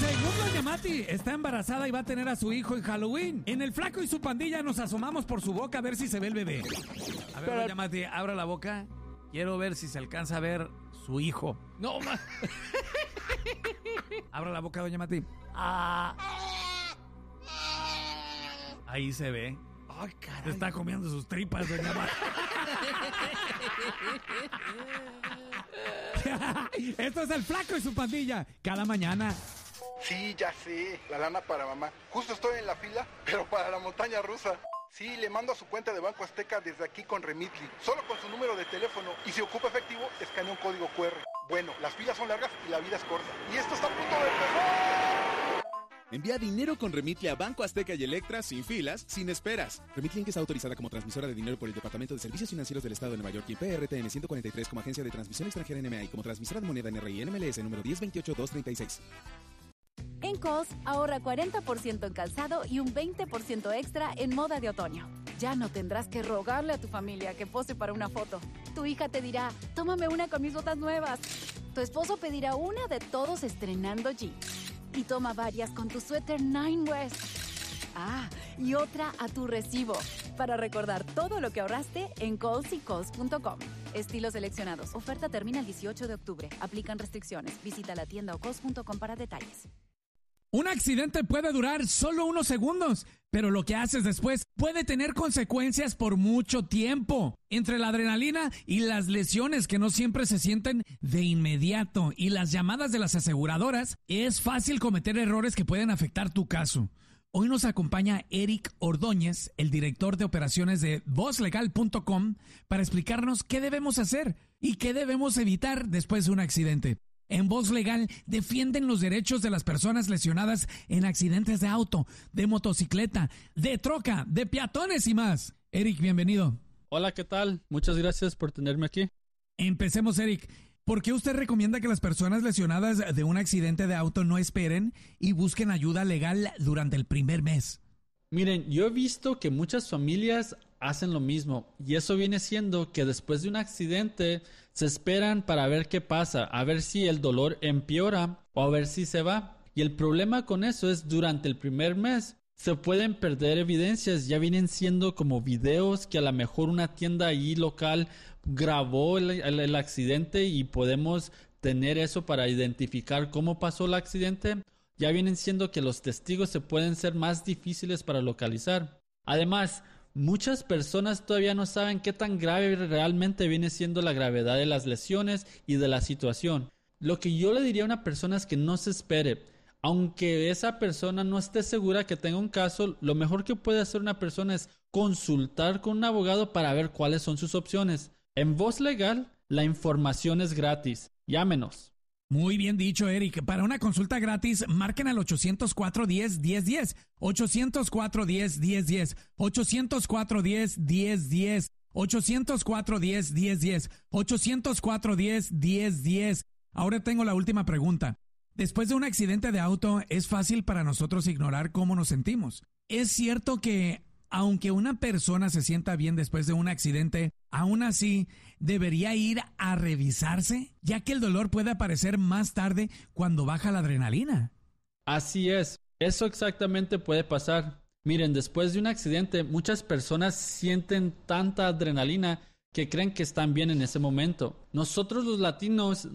Según doña Mati, está embarazada y va a tener a su hijo en Halloween. En el Flaco y su pandilla nos asomamos por su boca a ver si se ve el bebé. A ver, doña Mati, abra la boca. Quiero ver si se alcanza a ver su hijo. No, ma. Abra la boca, doña Mati. Ahí se ve. Ay, caray. Se está comiendo sus tripas, doña Mati. Esto es el Flaco y su pandilla. Cada mañana. Sí, ya sé, la lana para mamá. Justo estoy en la fila, pero para la montaña rusa. Sí, le mando a su cuenta de Banco Azteca desde aquí con Remitly. Solo con su número de teléfono. Y si ocupa efectivo, escanea un código QR. Bueno, las filas son largas y la vida es corta. Y esto está a punto de empezar. Envía dinero con Remitly a Banco Azteca y Electra sin filas, sin esperas. Remitly Inc. está autorizada como transmisora de dinero por el Departamento de Servicios Financieros del Estado de Nueva York y PRTN 143 como agencia de transmisión extranjera NMA y como transmisora de moneda NRI NMLS número 1028236. En Kohl's, ahorra 40% en calzado y un 20% extra en moda de otoño. Ya no tendrás que rogarle a tu familia que pose para una foto. Tu hija te dirá, tómame una con mis botas nuevas. Tu esposo pedirá una de todos estrenando jeans. Y toma varias con tu suéter Nine West. Y otra a tu recibo. Para recordar todo lo que ahorraste en Kohl's y Kohl's.com. Estilos seleccionados. Oferta termina el 18 de octubre. Aplican restricciones. Visita la tienda o Kohl's.com para detalles. Un accidente puede durar solo unos segundos, pero lo que haces después puede tener consecuencias por mucho tiempo. Entre la adrenalina y las lesiones que no siempre se sienten de inmediato y las llamadas de las aseguradoras, es fácil cometer errores que pueden afectar tu caso. Hoy nos acompaña Eric Ordóñez, el director de operaciones de VozLegal.com, para explicarnos qué debemos hacer y qué debemos evitar después de un accidente. En Voz Legal defienden los derechos de las personas lesionadas en accidentes de auto, de motocicleta, de troca, de peatones y más. Eric, bienvenido. Hola, ¿qué tal? Muchas gracias por tenerme aquí. Empecemos, Eric. ¿Por qué usted recomienda que las personas lesionadas de un accidente de auto no esperen y busquen ayuda legal durante el primer mes? Miren, yo he visto que muchas familias hacen lo mismo y eso viene siendo que después de un accidente se esperan para ver qué pasa, a ver si el dolor empeora o a ver si se va. Y el problema con eso es durante el primer mes se pueden perder evidencias, ya vienen siendo como videos que a lo mejor una tienda ahí local grabó el accidente y podemos tener eso para identificar cómo pasó el accidente. Ya vienen siendo que los testigos se pueden ser más difíciles para localizar. Además, muchas personas todavía no saben qué tan grave realmente viene siendo la gravedad de las lesiones y de la situación. Lo que yo le diría a una persona es que no se espere. Aunque esa persona no esté segura que tenga un caso, lo mejor que puede hacer una persona es consultar con un abogado para ver cuáles son sus opciones. En Voz Legal, la información es gratis. Llámenos. Muy bien dicho, Eric. Para una consulta gratis, marquen al 800-410-1010. 800-410-1010. 800-410-1010. 800-410-1010. 800-410-1010. Ahora tengo la última pregunta. Después de un accidente de auto, es fácil para nosotros ignorar cómo nos sentimos. ¿Es cierto que, aunque una persona se sienta bien después de un accidente, aún así debería ir a revisarse, ya que el dolor puede aparecer más tarde cuando baja la adrenalina? Así es, eso exactamente puede pasar. Miren, después de un accidente, muchas personas sienten tanta adrenalina que creen que están bien en ese momento. Nosotros los latinos